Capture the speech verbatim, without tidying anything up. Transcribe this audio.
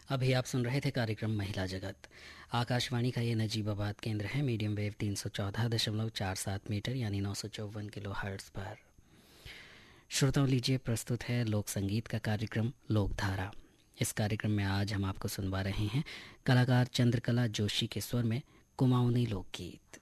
अभी आप सुन रहे थे कार्यक्रम महिला जगत। आकाशवाणी का ये नजीबाबाद केंद्र है। मीडियम वेव तीन सौ चौदह दशमलव चार सात मीटर यानी नौ सौ चौवन किलो हर्ट्ज पर। श्रोताओं, लीजिए प्रस्तुत है लोक संगीत का कार्यक्रम लोकधारा। इस कार्यक्रम में आज हम आपको सुनवा रहे हैं कलाकार चंद्रकला जोशी के स्वर में कुमाऊनी लोकगीत।